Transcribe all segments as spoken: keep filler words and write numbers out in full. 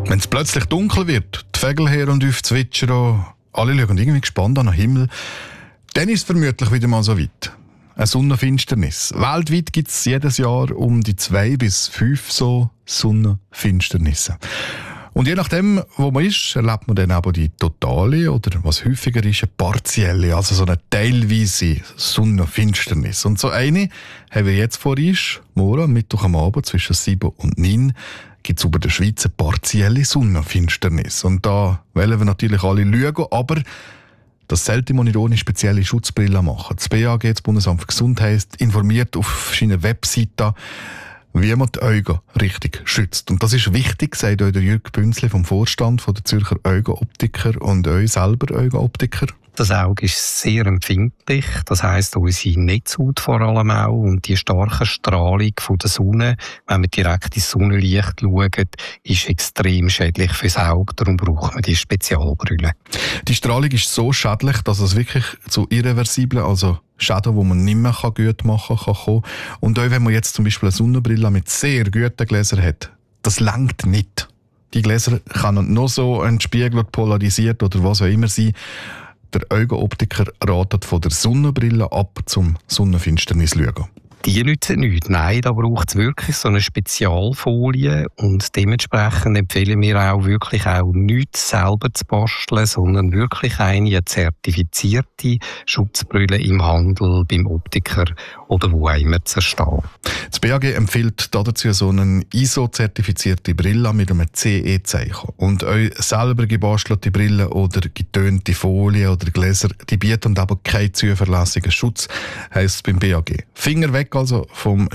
Wenn es plötzlich dunkel wird, die Vögel her und auf zwitschern, alle schauen irgendwie gespannt an den Himmel, dann ist es vermutlich wieder mal so weit. Eine Sonnenfinsternis. Weltweit gibt es jedes Jahr um die zwei bis fünf so Sonnenfinsternisse. Und je nachdem, wo man ist, erlebt man dann aber die totale oder, was häufiger ist, eine partielle, also so eine teilweise Sonnenfinsternis. Und so eine haben wir jetzt vor uns, morgen, am Mittwoch am Abend zwischen sieben und neun, gibt es über der Schweiz eine partielle Sonnenfinsternis. Und da wollen wir natürlich alle schauen, aber das sollte man nicht ohne spezielle Schutzbrille machen. Das B A G, das Bundesamt für Gesundheit, informiert auf seiner Webseite, wie man die Augen richtig schützt. Und das ist wichtig, sagt euch der Jürg Bünzli vom Vorstand von der Zürcher Augenoptiker und euch selber Augenoptiker. Das Auge ist sehr empfindlich, das heisst unsere Netzhaut vor allem auch und die starke Strahlung von der Sonne, wenn man direkt ins Sonnenlicht schaut, ist extrem schädlich fürs Auge, darum braucht man die Spezialbrille. Die Strahlung ist so schädlich, dass es wirklich zu irreversiblen, also Schäden, die man nicht mehr gut machen kann, kommen. Und auch wenn man jetzt zum Beispiel eine Sonnenbrille mit sehr guten Gläsern hat, das langt nicht. Die Gläser können noch so entspiegelt, polarisiert oder was auch immer sein. Der Augenoptiker ratet von der Sonnenbrille ab zum Sonnenfinsternis schauen. Die nützen nichts. Nein, da braucht es wirklich so eine Spezialfolie und dementsprechend empfehlen wir auch wirklich auch nichts selber zu basteln, sondern wirklich eine zertifizierte Schutzbrille im Handel, beim Optiker oder wo auch immer zu erstehen. Das B A G empfiehlt dazu so eine I S O-zertifizierte Brille mit einem C E-Zeichen. Und euch selber gebastelte Brillen oder getönte Folien oder Gläser, die bieten aber keinen zuverlässigen Schutz, heisst es beim B A G. Finger weg also vom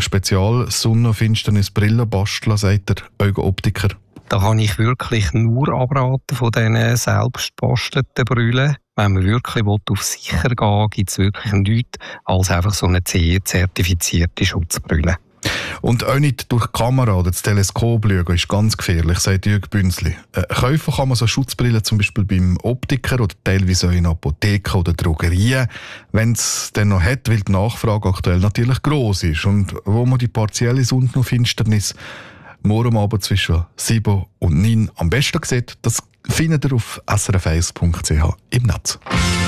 Spezial-Sonnenfinsternis-Brillenbastler, sagt der Augenoptiker. Da kann ich wirklich nur abraten von diesen selbstbastelten Brillen. Wenn man wirklich auf sicher gehen will, gibt es wirklich nichts als einfach so eine C E-zertifizierte Schutzbrille. Und auch nicht durch die Kamera oder das Teleskop schauen ist ganz gefährlich, sagt Jürg Bünzli. Äh, kaufen kann man so Schutzbrillen zum Beispiel beim Optiker oder teilweise auch in Apotheken oder Drogerien, wenn es dann noch hat, weil die Nachfrage aktuell natürlich gross ist. Und wo man die partielle Sonnenfinsternis morgen Abend zwischen sieben und neun am besten sieht, das findet ihr auf s r f eins punkt c h im Netz.